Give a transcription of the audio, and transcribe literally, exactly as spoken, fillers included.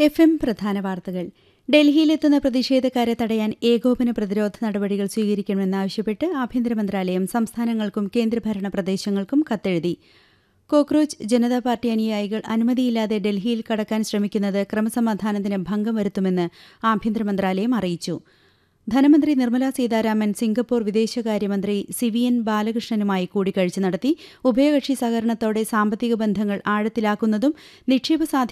F M പ്രധാന വാർത്തകൾ. ഡൽഹിയിലെത്തുന്ന പ്രതിഷേധക്കാരെ തടയാൻ ഏകോപന പ്രതിരോധ നടപടികൾ സ്വീകരിക്കണമെന്നാവശ്യപ്പെട്ട് ആഭ്യന്തര മന്ത്രാലയം സംസ്ഥാനങ്ങൾക്കും കേന്ദ്രഭരണ പ്രദേശങ്ങൾക്കും കത്തെഴുതി. കോക്രോച്ച് ജനതാ പാർട്ടി അനുയായികൾ അനുമതിയില്ലാതെ ഡൽഹിയിൽ കടക്കാൻ ശ്രമിക്കുന്നത് ക്രമസമാധാനത്തിന് ഭംഗം വരുത്തുമെന്ന് ആഭ്യന്തര മന്ത്രാലയം അറിയിച്ചു. ധനമന്ത്രി നിർമ്മലാ സീതാരാമൻ സിംഗപ്പൂർ വിദേശകാര്യമന്ത്രി സിവിയൻ ബാലകൃഷ്ണനുമായി കൂടിക്കാഴ്ച നടത്തി. ഉഭയകക്ഷി സഹകരണത്തോടെ സാമ്പത്തിക ബന്ധങ്ങൾ ആഴത്തിലാക്കുന്നതും നിക്ഷേപ